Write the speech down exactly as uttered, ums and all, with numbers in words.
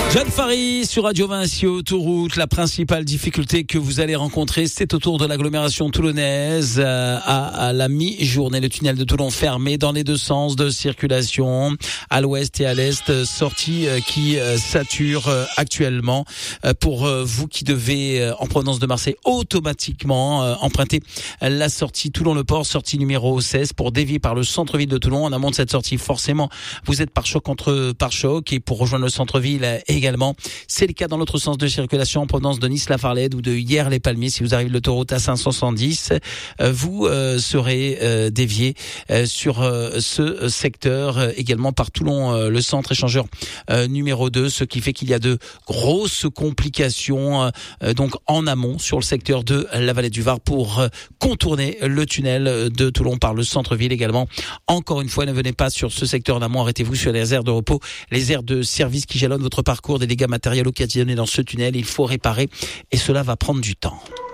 John Farry sur Radio Vinci Autoroute. La principale difficulté que vous allez rencontrer, c'est autour de l'agglomération toulonnaise. Euh, à, à la mi-journée, le tunnel de Toulon fermé dans les deux sens de circulation, à l'ouest et à l'est. Sortie euh, qui euh, sature euh, actuellement. Euh, pour euh, vous qui devez, euh, en provenance de Marseille, automatiquement euh, emprunter la sortie Toulon-le-Port, sortie numéro seize, pour dévier par le centre-ville de Toulon. En amont de cette sortie, forcément, vous êtes par choc contre par choc, et pour rejoindre le centre-ville euh, également. C'est le cas dans l'autre sens de circulation en provenance de Nice-la-Farlède ou de Hyères-les-Palmiers. Si vous arrivez de l'autoroute A cinq cent soixante-dix, euh, vous euh, serez euh, dévié euh, sur euh, ce secteur, euh, également par Toulon, euh, le centre échangeur euh, numéro deux, ce qui fait qu'il y a de grosses complications euh, donc en amont sur le secteur de la vallée du Var pour euh, contourner le tunnel de Toulon par le centre-ville également. Encore une fois, ne venez pas sur ce secteur en amont, arrêtez-vous sur les aires de repos, les aires de service qui jalonnent votre parcours. Des dégâts matériels occasionnés dans ce tunnel, il faut réparer et cela va prendre du temps.